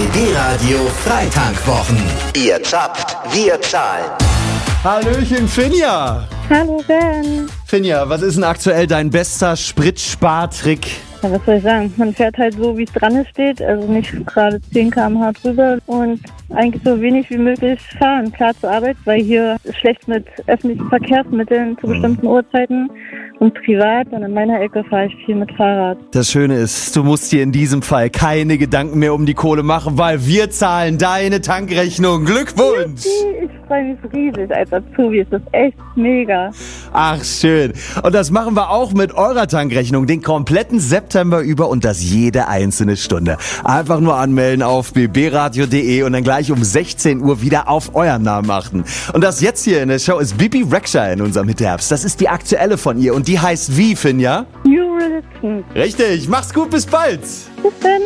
BB Radio Freitankwwochen. Ihr zapft, wir zahlen. Hallöchen, Finja. Hallo Ben. Finja, was ist denn aktuell dein bester Spritspartrick? Ja, was soll ich sagen? Man fährt halt so, wie es dran steht, also nicht gerade 10 km/h drüber und eigentlich so wenig wie möglich fahren. Klar zur Arbeit, weil hier ist schlecht mit öffentlichen Verkehrsmitteln zu bestimmten Uhrzeiten und privat. Und in meiner Ecke fahre ich viel mit Fahrrad. Das Schöne ist, du musst dir in diesem Fall keine Gedanken mehr um die Kohle machen, weil wir zahlen deine Tankrechnung. Glückwunsch! Ich freue mich riesig als Azubi. Es ist echt mega. Ach, schön. Und das machen wir auch mit eurer Tankrechnung den kompletten September über und das jede einzelne Stunde. Einfach nur anmelden auf bbradio.de und dann gleich um 16 Uhr wieder auf euren Namen achten. Und das jetzt hier in der Show ist Bibi Rexha in unserem Hitherbst. Das ist die aktuelle von ihr und die heißt wie, Finja? New Religion. Richtig, mach's gut, bis bald! Bis dann.